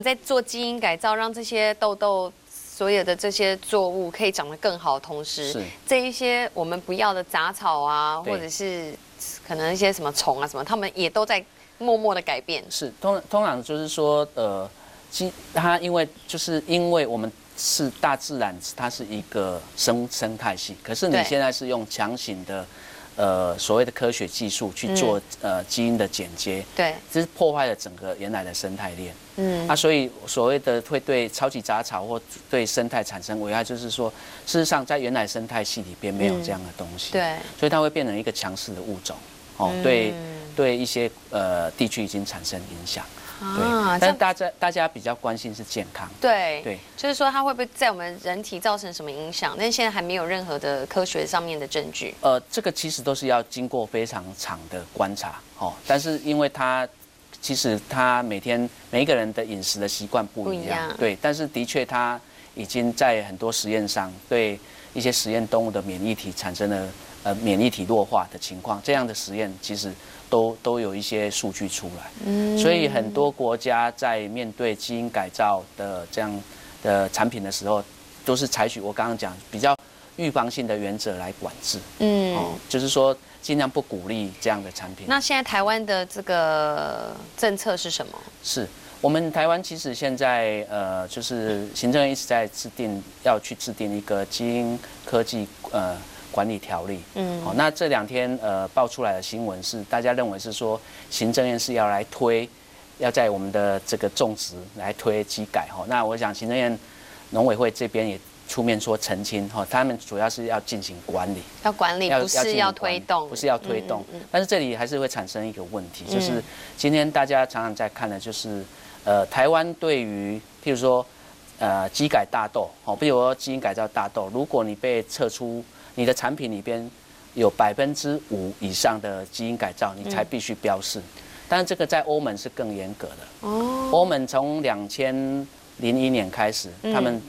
在做基因改造，让这些豆豆所有的这些作物可以长得更好，同时这一些我们不要的杂草啊，或者是可能一些什么虫啊什么，他们也都在默默的改变。 是通常就是说，它因为我们是大自然，它是一个生态系，可是你现在是用强行的。所谓的科学技术去做基因的剪接， 对， 这是破坏了整个原来的生态链。所以所谓的会对超级杂草或对生态产生危害，就是说，事实上在原来生态系里边没有这样的东西， 对， 所以它会变成一个强势的物种，对一些地区已经产生影响。对，但是大家比较关心是健康， 对，就是说它会不会在我们人体造成什么影响？但是现在还没有任何的科学上面的证据。 这个其实都是要经过非常长的观察，但是因为其实每一个人的饮食的习惯不一样，对，但是的确它已经在很多实验上对一些实验动物的免疫体产生了免疫体弱化的情况，这样的实验其实。都有一些数据出来，所以很多国家在面对基因改造的这样的产品的时候，都是采取我刚刚讲比较预防性的原则来管制，就是说尽量不鼓励这样的产品。 那现在台湾的这个政策是什么？是我们台湾其实现在就是行政院一直在要去制定一个基因科技管理条例，那这2天爆出来的新闻是，大家认为是说行政院是要来要在我们的这个种植来推基改，那我想行政院农委会这边也出面说澄清，他们主要是要进行管理， 不是要推动， 不是要推动，但是这里还是会产生一个问题，就是今天大家常常在看的就是台湾对于譬如说基改大豆，比如说基因改造大豆，如果你被测出你的产品里边有5%以上的基因改造，你才必须标示。但是这个在欧盟是更严格的。欧盟从2001年开始，他们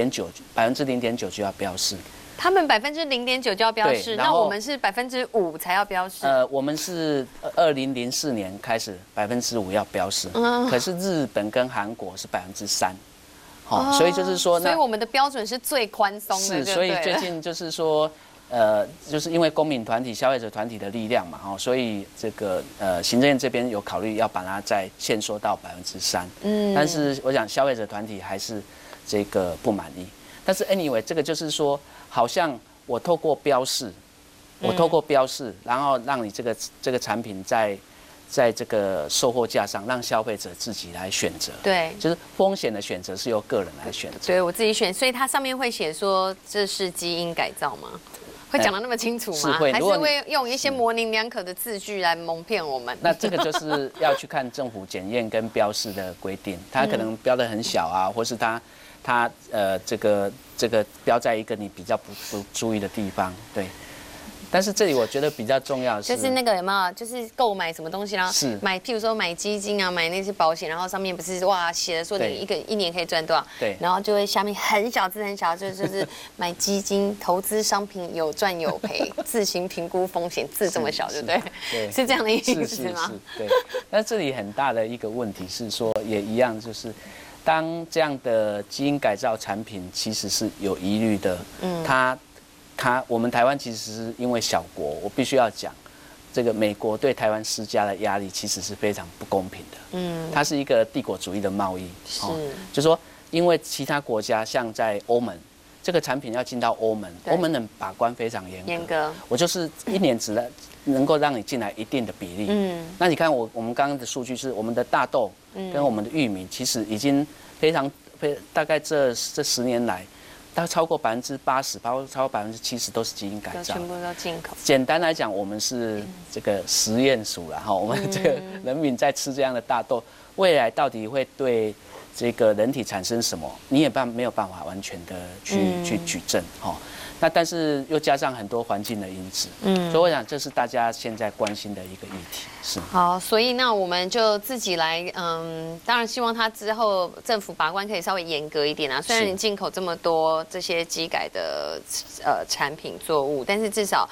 0.9%就要标示。 他们0.9%就要标示，那我们是5%才要标示。 我们是2004年开始5%要标示，可是日本跟韩国是3%。所以就是说， 所以我们的标准是最宽松的。 是，所以最近就是说，就是因为公民团体、消费者团体的力量嘛，所以这个行政院这边有考虑要把它再限缩到3%。但是我想消费者团体还是这个不满意。但是 anyway， 这个就是说，好像我透过标示，然后让你这个产品在这个售货架上，让消费者自己来选择。 对， 就是风险的选择是由个人来选择。 对，我自己选，所以它上面会写说这是基因改造吗？会讲得那么清楚吗？ 是会， 还是会用一些模棱两可的字句来蒙骗我们？ 那这个就是要去看政府检验跟标示的规定，它可能标得很小啊，或是它这个标在一个你比较不注意的地方，对。但是这里我觉得比较重要的是， 就是那个有没有，就是购买什么东西，然后譬如说买基金啊，买那些保险，然后上面不是写的说你一年可以赚多少，对，然后就会下面很小字，就是买基金投资商品有赚有赔，自行评估风险，字这么小，对不对？对，是这样的意思吗？ 对。但这里很大的一个问题是说，也一样，就是当这样的基因改造产品其实是有疑虑的，我们台湾其实是因为小国，我必须要讲，这个美国对台湾施加的压力其实是非常不公平的。它是一个帝国主义的贸易，就是说，因为其他国家像在欧盟，这个产品要进到欧盟，欧盟人把关非常严格，我就是1年只能够让你进来一定的比例。那你看我们刚刚的数据是，我们的大豆跟我们的玉米，其实已经大概这10年来。大概超过80%，包括超过70%都是基因改造， 全部都进口。 简单来讲，我们是这个实验署啦，我们这个人民在吃这样的大豆，未来到底会对这个人体产生什么，你也没有办法完全的去举证那但是又加上很多环境的因子，所以我想这是大家现在关心的一个议题。是好，所以那我们就自己来，当然希望它之后政府把关可以稍微严格一点啊。虽然你进口这么多这些基改的产品作物，但是至少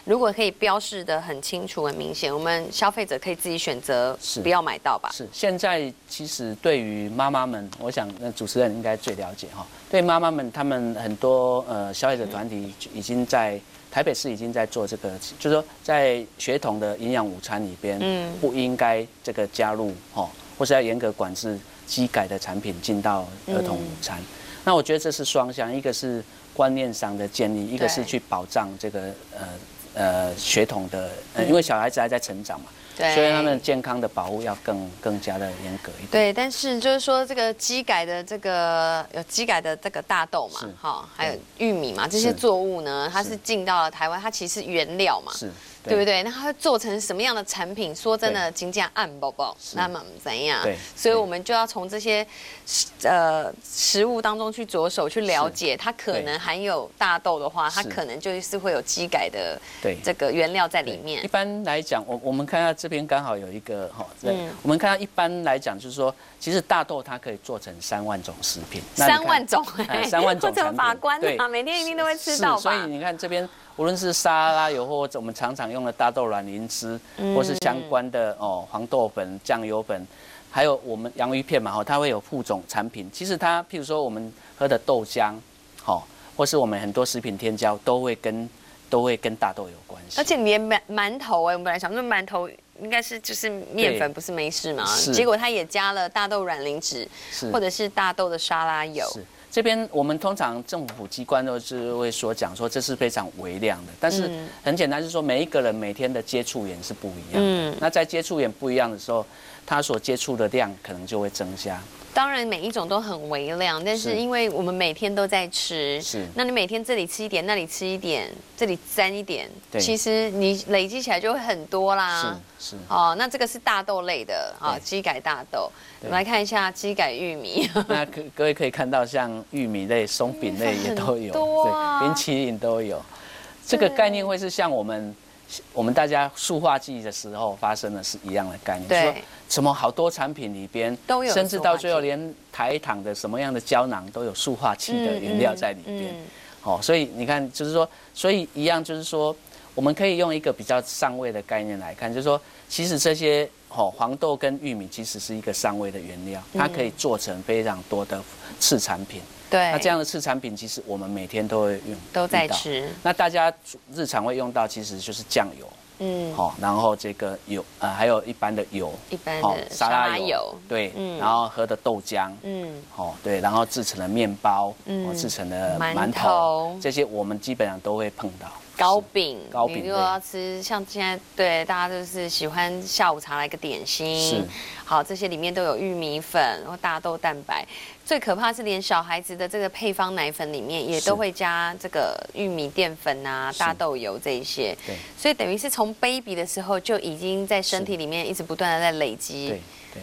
如果可以标示的很清楚、很明显，我们消费者可以自己选择不要买到吧？ 是。现在其实对于妈妈们，我想那主持人应该最了解哈。对妈妈们，他们很多消费者团体已经在台北市已经在做这个，就是说在学童的营养午餐里边，不应该这个加入或是要严格管制基改的产品进到儿童午餐。那我觉得这是双向，一个是观念上的建立，一个是去保障这个学童的，因为小孩子还在成长嘛。所以他们健康的保护要更加的严格一点。 对，但是就是说这个基改的有基改的这个大豆嘛，哈，还有玉米嘛，这些作物呢，它是进到了台湾，它其实是原料嘛，是，对不对？那它会做成什么样的产品？说真的，金价暗宝宝，那么怎样？对，所以我们就要从这些食物当中去着手去了解，它可能含有大豆的话，它可能就是会有基改的这个原料在里面。 一般来讲，我们看到这边刚好有一个我们看到一般来讲就是说，其实大豆它可以做成3万种食品 ，3万种 ，3万种产品， 法官啊，每天一定都会吃到吧？ 所以你看这边。无论是沙拉油，或者我们常常用的大豆卵磷脂，或是相关的黄豆粉、酱油粉，还有我们洋芋片嘛，它会有副种产品。其实它，譬如说我们喝的豆浆，或是我们很多食品添加，都会跟大豆有关系。 而且连馒头我们本来想说馒头应该是就是面粉，不是没事嘛，结果它也加了大豆卵磷脂，或者是大豆的沙拉油。 这边我们通常政府机关都是会讲说这是非常微量的，但是很简单，就是说每一个人每天的接触源是不一样的。那在接触源不一样的时候，他所接触的量可能就会增加。 当然每一种都很微量，但是因为我们每天都在吃，那你每天这里吃一点，那里吃一点，这里沾一点，其实你累积起来就会很多啦。是那这个是大豆类的基改大豆。我们来看一下基改玉米。 那各位可以看到，像玉米类、松饼类也都有，对，冰淇淋都有。这个概念会是像我们大家塑化剂的时候发生的是一样的概念，说什么好多产品里边都有，甚至到最后连台糖的什么样的胶囊都有塑化剂的原料在里边。所以你看，就是说，所以一样就是说，我们可以用一个比较上位的概念来看，就是说，其实这些黄豆跟玉米其实是一个上位的原料，它可以做成非常多的次产品。对，那这样的次产品其实我们每天都会用， 都在吃。 那大家日常会用到，其实就是酱油，然后这个油，还有一般的油， 一般的沙拉油， 对，然后喝的豆浆，对，然后制成的面包，制成的馒头，这些我们基本上都会碰到。 糕饼，你如果要吃，像现在对大家就是喜欢下午茶来个点心，好，这些里面都有玉米粉，然后大豆蛋白。最可怕是连小孩子的这个配方奶粉里面也都会加这个玉米淀粉啊、大豆油这一些，对，所以等于是从 baby 的时候就已经在身体里面一直不断的在累积，对。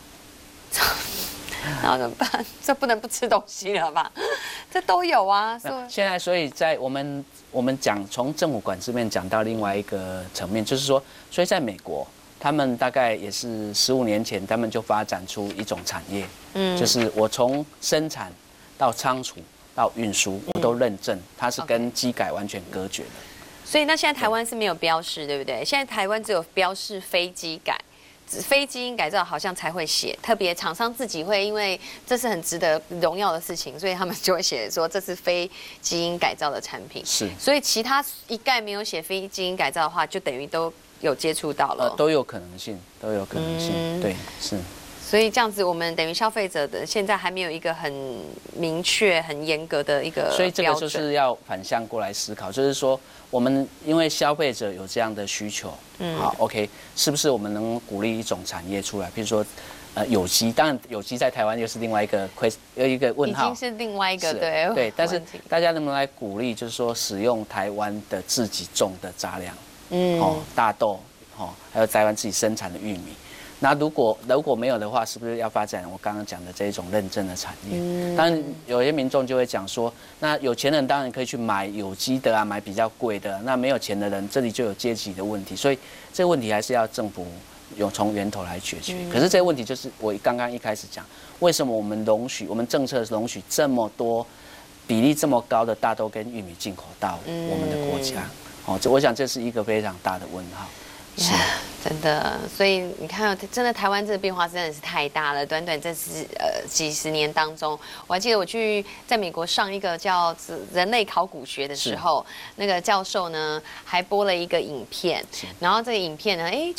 那怎么办？这不能不吃东西了吧？这都有啊。 现在，所以在我们讲从政府管制面讲到另外一个层面，就是说，所以在美国，他们大概也是15年前，他们就发展出一种产业，就是我从生产到仓储到运输，我都认证它是跟基改完全隔绝的。 所以那现在台湾是没有标示，对不对？现在台湾只有标示非基改。非基因改造好像才会写，特别厂商自己会，因为这是很值得荣耀的事情，所以他们就会写说这是非基因改造的产品。是，所以其他一概没有写非基因改造的话，就等于都有接触到了。 都有可能性，都有可能性。对，是。 所以这样子，我们等于消费者的现在还没有一个很明确、很严格的一个标准。 所以这个就是要反向过来思考，就是说，我们因为消费者有这样的需求，好 ，OK， 是不是我们能鼓励一种产业出来？比如说，有机，当然有机在台湾又是另外一个问号， 已经是另外一个对。 但是大家能不能来鼓励，就是说使用台湾的自己种的杂粮，大豆，还有台湾自己生产的玉米。那如果没有的话，是不是要发展我刚刚讲的这种认证的产业？当然，有些民众就会讲说，那有钱人当然可以去买有机的啊，买比较贵的。那没有钱的人，这里就有阶级的问题，所以这个问题还是要政府从源头来解决。可是这个问题就是我刚刚一开始讲，为什么我们政策容许这么多比例这么高的大豆跟玉米进口到我们的国家？ 哦，我想这是一个非常大的问号。是， 真的，所以你看，真的台湾这个变化真的是太大了。短短这几十年当中，我还记得我去在美国上一个叫人类考古学的时候，那个教授呢还播了一个影片，然后这个影片呢，